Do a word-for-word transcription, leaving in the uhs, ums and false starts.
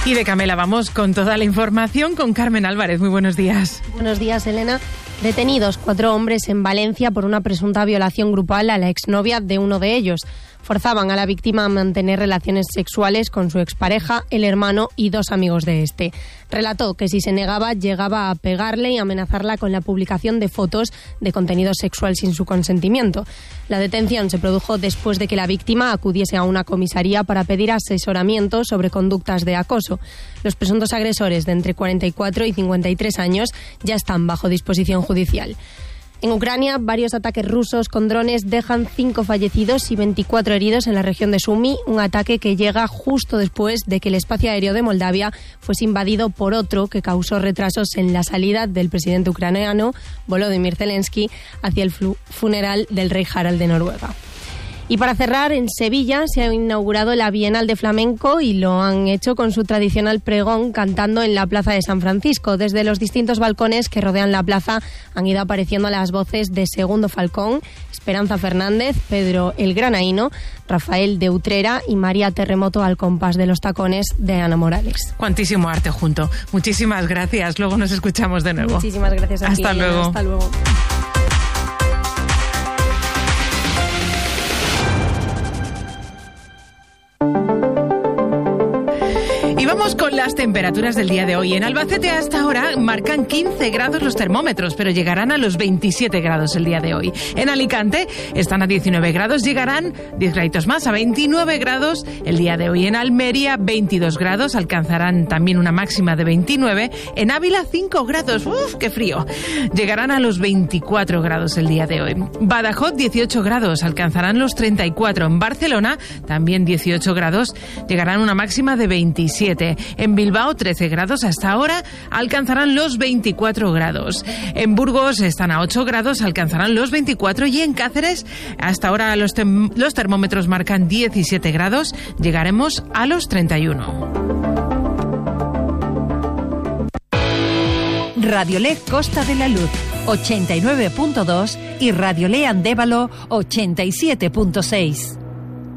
Y de Camela vamos con toda la información con Carmen Álvarez. Muy buenos días. Buenos días, Elena. Detenidos cuatro hombres en Valencia por una presunta violación grupal a la exnovia de uno de ellos. Forzaban a la víctima a mantener relaciones sexuales con su expareja, el hermano y dos amigos de este. Relató que si se negaba, llegaba a pegarle y amenazarla con la publicación de fotos de contenido sexual sin su consentimiento. La detención se produjo después de que la víctima acudiese a una comisaría para pedir asesoramiento sobre conductas de acoso. Los presuntos agresores de entre cuarenta y cuatro y cincuenta y tres años ya están bajo disposición judicial. En Ucrania, varios ataques rusos con drones dejan cinco fallecidos y veinticuatro heridos en la región de Sumy, un ataque que llega justo después de que el espacio aéreo de Moldavia fuese invadido por otro que causó retrasos en la salida del presidente ucraniano, Volodymyr Zelensky, hacia el funeral del rey Harald de Noruega. Y para cerrar, en Sevilla se ha inaugurado la Bienal de Flamenco y lo han hecho con su tradicional pregón cantando en la Plaza de San Francisco. Desde los distintos balcones que rodean la plaza han ido apareciendo las voces de Segundo Falcón, Esperanza Fernández, Pedro el Granaíno, Rafael de Utrera y María Terremoto al compás de los tacones de Ana Morales. Cuantísimo arte junto. Muchísimas gracias. Luego nos escuchamos de nuevo. Muchísimas gracias a ti. Hasta luego. Hasta luego. Y vamos con las temperaturas del día de hoy. En Albacete hasta ahora marcan quince grados los termómetros, pero llegarán a los veintisiete grados el día de hoy. En Alicante están a diecinueve grados, llegarán diez graditos más, a veintinueve grados el día de hoy. En Almería veintidós grados, alcanzarán también una máxima de veintinueve. En Ávila cinco grados, ¡uf, qué frío! Llegarán a los veinticuatro grados el día de hoy. Badajoz dieciocho grados, alcanzarán los treinta y cuatro. En Barcelona también dieciocho grados, llegarán una máxima de veintisiete. En Bilbao trece grados, hasta ahora alcanzarán los veinticuatro grados. En Burgos están a ocho grados, alcanzarán los veinticuatro, y en Cáceres hasta ahora los, tem- los termómetros marcan diecisiete grados, llegaremos a los treinta y uno. Radiolé Costa de la Luz ochenta y nueve punto dos y Radiolé Andévalo ochenta y siete punto seis.